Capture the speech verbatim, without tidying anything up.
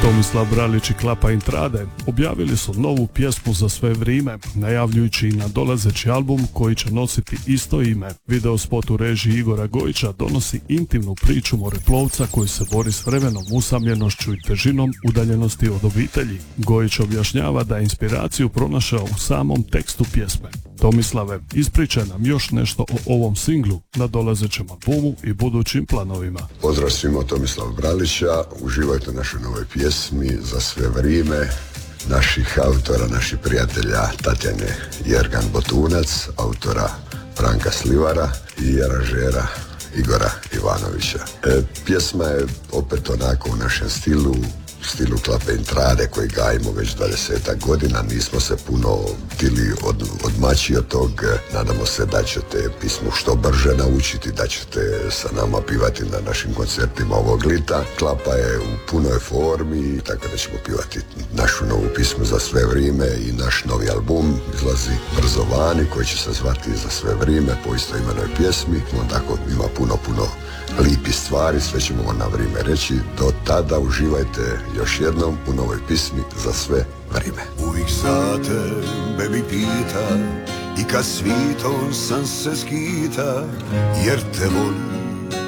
Tomislav Bralić i Klapa Intrade objavili su novu pjesmu za sve vrijeme, najavljujući i nadolazeći album koji će nositi isto ime. Video spot u režiji Igora Gojića donosi intimnu priču moreplovca koji se bori s vremenom, usamljenošću i težinom udaljenosti od obitelji. Gojić objašnjava da je inspiraciju pronašao u samom tekstu pjesme. Tomislave, ispričaj nam još nešto o ovom singlu, nadolazećem albumu i budućim planovima. Pozdrav svima od Tomislava Bralića, uživajte u našoj novoj pjesmi za sve vrijeme, naših autora, naših prijatelja Tatjane Jergan Botunac, autora Franka Slivara i aranžera Igora Ivanovića. E, pjesma je opet onako u našem stilu, stilu Klape Intrade koji gajimo već dvadesetak godina. Nismo se puno tili od, odmaći od tog. Nadamo se da ćete pismu što brže naučiti, da ćete sa nama pivati na našim koncertima ovog lita. Klapa je u punoj formi, tako da ćemo pivati našu novu pismu za sve vrijeme i naš novi album izlazi brzo vani koji će se zvati Za sve vrijeme po istoimenoj pjesmi. On tako ima puno, puno lipi stvari, sve ćemo vam na vrijeme reći. Do tada uživajte još jednom u novoj pismi Za sve vrijeme. Uvijek za te, baby, pita i kad svitom sam se skita, jer te volim